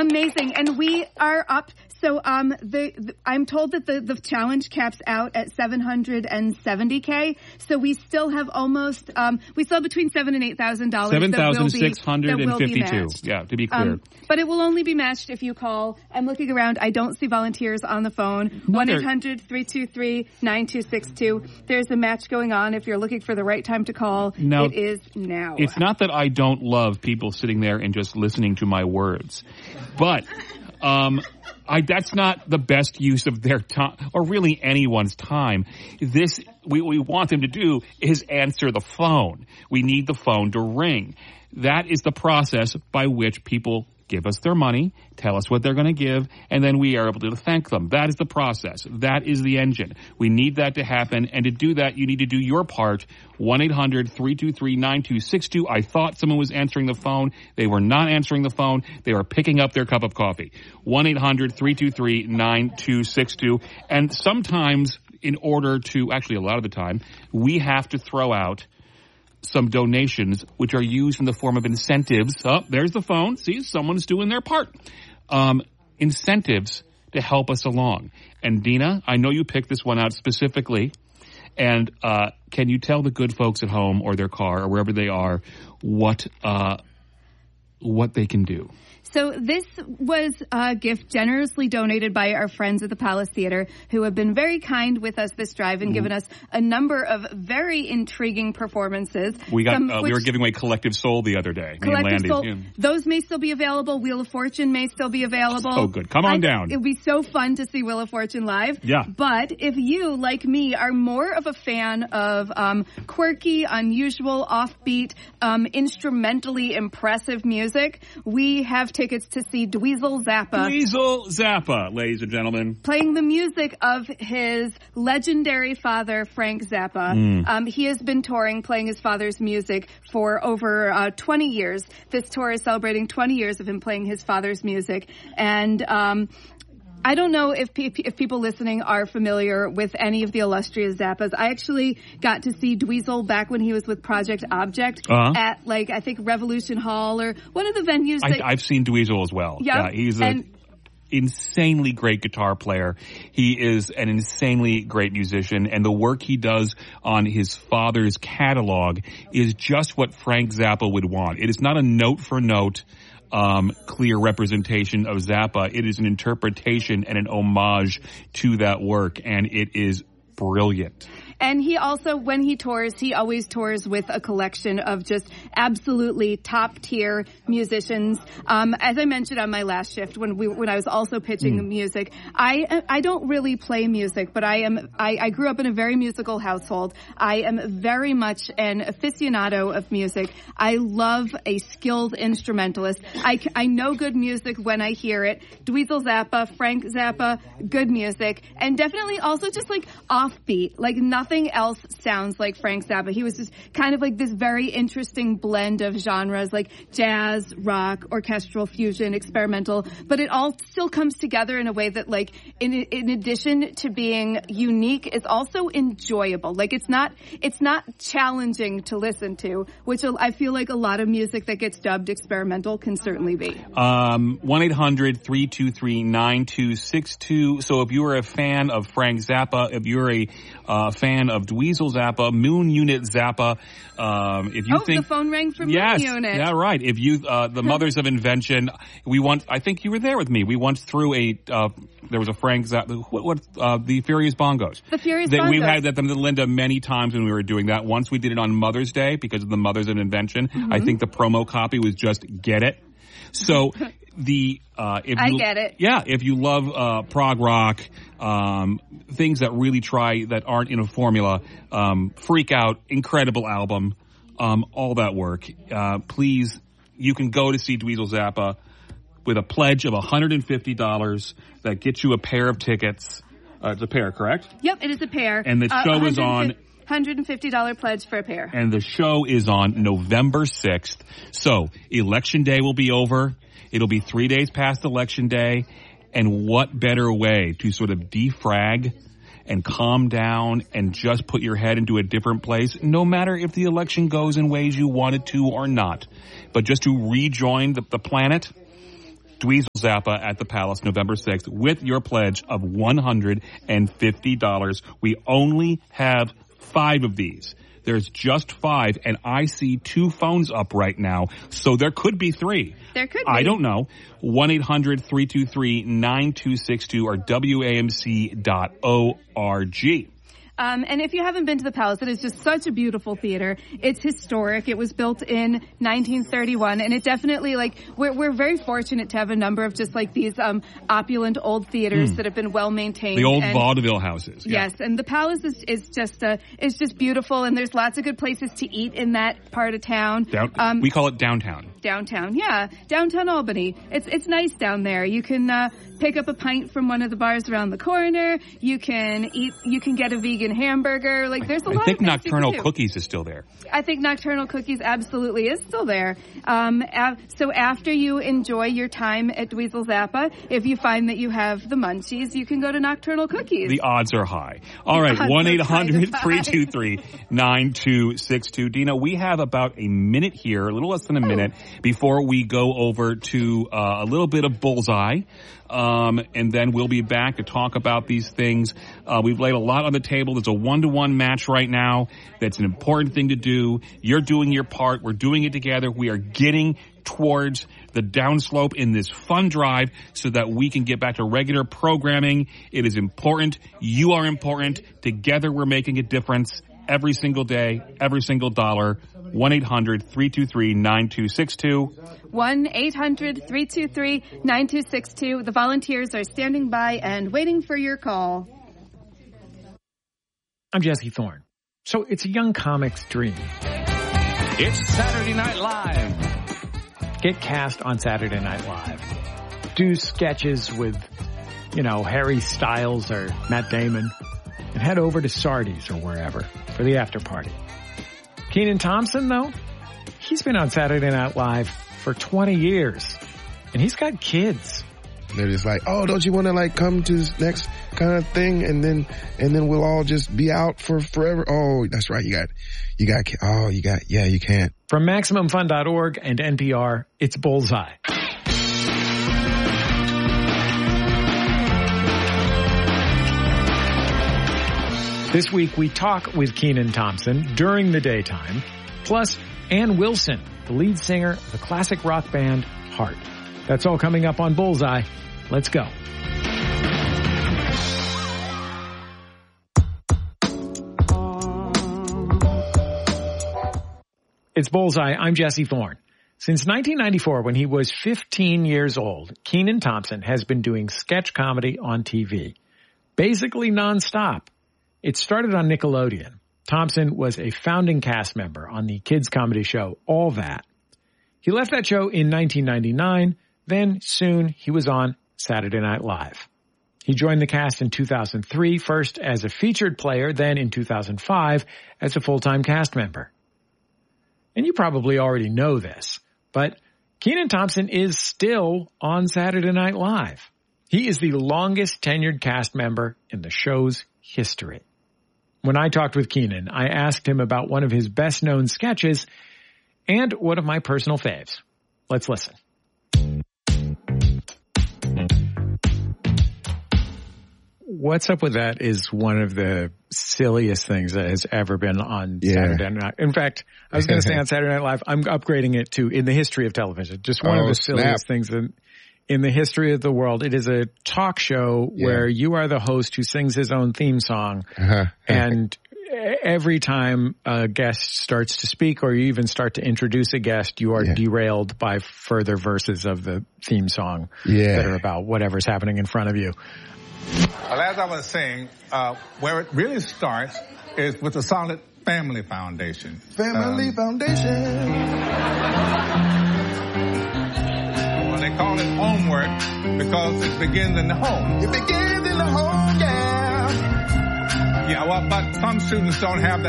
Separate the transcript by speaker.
Speaker 1: Amazing. And we are up. So I'm told that the challenge caps out at 770K. So we still have almost we still have between $7,000 and $8,000.
Speaker 2: $7,652. Yeah, to be clear.
Speaker 1: But it will only be matched if you call. I'm looking around. I don't see volunteers on the phone. 1-800-323-9262. There's a match going on. If you're looking for the right time to call, it is now.
Speaker 2: It's not that I don't love people sitting there and just listening to my words, but that's not the best use of their time, or really anyone's time. We want them to do is answer the phone. We need the phone to ring. That is the process by which people give us their money, tell us what they're going to give, and then we are able to thank them. That is the process. That is the engine. We need that to happen, and to do that, you need to do your part. 1-800-323-9262. I thought someone was answering the phone. They were not answering the phone. They were picking up their cup of coffee. 1-800-323-9262. And sometimes, in order to, actually a lot of the time, we have to throw out some donations, which are used in the form of incentives. Oh, there's the phone. See, someone's doing their part. Incentives to help us along. And Dina, I know you picked this one out specifically. And can you tell the good folks at home or their car or wherever they are what they can do?
Speaker 1: So this was a gift generously donated by our friends at the Palace Theater, who have been very kind with us this drive and given us a number of very intriguing performances.
Speaker 2: We were giving away Collective Soul the other day.
Speaker 1: Collective Soul. Yeah. Those may still be available. Wheel of Fortune may still be available.
Speaker 2: Oh, good. Come on down.
Speaker 1: It would be so fun to see Wheel of Fortune live.
Speaker 2: Yeah.
Speaker 1: But if you, like me, are more of a fan of quirky, unusual, offbeat, instrumentally impressive music, we have tickets to see Dweezil Zappa.
Speaker 2: Dweezil Zappa, ladies and gentlemen.
Speaker 1: Playing the music of his legendary father, Frank Zappa. He has been touring, playing his father's music for over 20 years. This tour is celebrating 20 years of him playing his father's music. And I don't know if people listening are familiar with any of the illustrious Zappas. I actually got to see Dweezil back when he was with Project Object at, I think, Revolution Hall or one of the venues.
Speaker 2: I've seen Dweezil as well.
Speaker 1: Yep.
Speaker 2: Yeah, he's an insanely great guitar player. He is an insanely great musician, and the work he does on his father's catalog is just what Frank Zappa would want. It is not a note-for-note clear representation of Zappa. It is an interpretation and an homage to that work, and it is brilliant.
Speaker 1: And he also, when he tours, he always tours with a collection of just absolutely top-tier musicians. As I mentioned on my last shift, when I was also pitching the music, I don't really play music, but I grew up in a very musical household. I am very much an aficionado of music. I love a skilled instrumentalist. I know good music when I hear it. Dweezil Zappa, Frank Zappa, good music, and definitely also just offbeat, nothing else sounds like Frank Zappa. He was just kind of this very interesting blend of genres like jazz, rock, orchestral, fusion, experimental, but it all still comes together in a way that in addition to being unique, it's also enjoyable. It's not challenging to listen to, which I feel like a lot of music that gets dubbed experimental can certainly be.
Speaker 2: 1-800-323-9262. So if you are a fan of Frank Zappa, if you're a fan of Dweezil Zappa, Moon Unit Zappa, if you think
Speaker 1: the phone rang from
Speaker 2: Moon
Speaker 1: Unit.
Speaker 2: Yeah, right. If you the Mothers of Invention, I think you were there with me. We once threw there was a Frank Zappa, the Furious Bongos.
Speaker 1: The Furious Bongos.
Speaker 2: We've had them to Linda many times when we were doing that. Once we did it on Mother's Day because of the Mothers of Invention. I think the promo copy was just get it. So I get it. Yeah, if you love prog rock, things that really that aren't in a formula, Freak Out, incredible album, all that work. Please, you can go to see Dweezil Zappa with a pledge of $150 that gets you a pair of tickets. It's a pair, correct?
Speaker 1: Yep, it is a pair.
Speaker 2: And the show is on
Speaker 1: $150 pledge for a pair.
Speaker 2: And the show is on November 6th. So, Election Day will be over. It'll be 3 days past Election Day. And what better way to sort of defrag and calm down and just put your head into a different place, no matter if the election goes in ways you wanted to or not. But just to rejoin the planet Dweezil Zappa at the Palace, November 6th, with your pledge of $150. We only have 5 of these. There's just 5, and I see 2 phones up right now, so there could be 3.
Speaker 1: There could be.
Speaker 2: I don't know. 1-800-323-9262 or WAMC.org.
Speaker 1: And if you haven't been to the Palace, it is just such a beautiful theater. It's historic. It was built in 1931, and it definitely, we're very fortunate to have a number of just these opulent old theaters that have been well maintained.
Speaker 2: The old vaudeville houses.
Speaker 1: Yeah. Yes, and the Palace is just beautiful, and there's lots of good places to eat in that part of town.
Speaker 2: We call it downtown.
Speaker 1: Downtown, yeah. Downtown Albany. It's nice down there. You can pick up a pint from one of the bars around the corner. You can get a vegan hamburger. There's a lot of things.
Speaker 2: I think Nocturnal Cookies is still there.
Speaker 1: I think Nocturnal Cookies absolutely is still there. So after you enjoy your time at Dweezil Zappa, if you find that you have the munchies, you can go to Nocturnal Cookies.
Speaker 2: The odds are high. All right, 1-800-323-9262. Dina, we have about a minute here, a little less than a minute, before we go over to a little bit of Bullseye. And then we'll be back to talk about these things. We've laid a lot on the table. There's a 1-to-1 match right now. That's an important thing to do. You're doing your part. We're doing it together. We are getting towards the downslope in this fun drive so that we can get back to regular programming. It is important. You are important. Together we're making a difference every single day, every single dollar. 1-800-323-9262.
Speaker 1: 1-800-323-9262. The volunteers are standing by and waiting for your call.
Speaker 3: I'm Jesse Thorne. So it's a young comic's dream.
Speaker 4: It's Saturday Night Live.
Speaker 3: Get cast on Saturday Night Live. Do sketches with, Harry Styles or Matt Damon. And head over to Sardi's or wherever for the after party. Kenan Thompson, though, he's been on Saturday Night Live for 20 years. And he's got kids.
Speaker 5: They're just like, oh, don't you want to come to this next kind of thing? And then we'll all just be out for forever. Oh, that's right. You can't.
Speaker 3: From MaximumFun.org and NPR, it's Bullseye. This week, we talk with Kenan Thompson during the daytime, plus Ann Wilson, the lead singer of the classic rock band Heart. That's all coming up on Bullseye. Let's go. It's Bullseye. I'm Jesse Thorne. Since 1994, when he was 15 years old, Kenan Thompson has been doing sketch comedy on TV, basically nonstop. It started on Nickelodeon. Thompson was a founding cast member on the kids' comedy show All That. He left that show in 1999. Then soon he was on Saturday Night Live. He joined the cast in 2003, first as a featured player, then in 2005 as a full-time cast member. And you probably already know this, but Kenan Thompson is still on Saturday Night Live. He is the longest tenured cast member in the show's history. When I talked with Kenan, I asked him about one of his best-known sketches and one of my personal faves. Let's listen. What's Up With That is one of the silliest things that has ever been on Saturday Night. In fact, I was going to say on Saturday Night Live, I'm upgrading it to in the history of television. Just one of the silliest things in the history of the world. It is a talk show where you are the host who sings his own theme song. And every time a guest starts to speak or you even start to introduce a guest, you are derailed by further verses of the theme song that are about whatever's happening in front of you.
Speaker 4: Well, as I was saying, where it really starts is with the solid family foundation.
Speaker 5: Family foundation.
Speaker 4: Well, they call it homework because it begins in the home.
Speaker 5: It begins in the home,
Speaker 4: Yeah, well, but some students don't have